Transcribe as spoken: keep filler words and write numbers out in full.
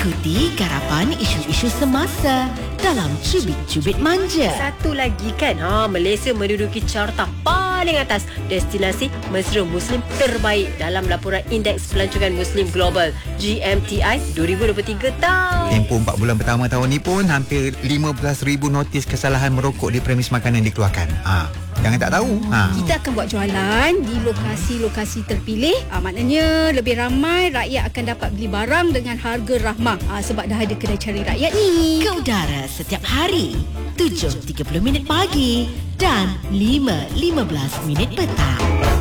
Ikuti garapan isu-isu semasa dalam Cubit-Cubit Manja. Satu lagi kan, ha, Malaysia menduduki carta paling atas destinasi mesra Muslim terbaik dalam laporan Indeks Pelancongan Muslim Global G M T I dua ribu dua puluh tiga tau. Tempoh empat bulan pertama tahun ni pun hampir lima belas ribu notis kesalahan merokok di premis makanan dikeluarkan. Ha, jangan tak tahu. Ha. Kita akan buat jualan di lokasi-lokasi terpilih. Ha, maknanya lebih ramai rakyat akan dapat beli barang dengan harga rahmah. Ha, sebab dah ada kedai cari rakyat ni. Ke udara setiap hari tujuh tiga puluh minit pagi dan lima lima belas minit petang.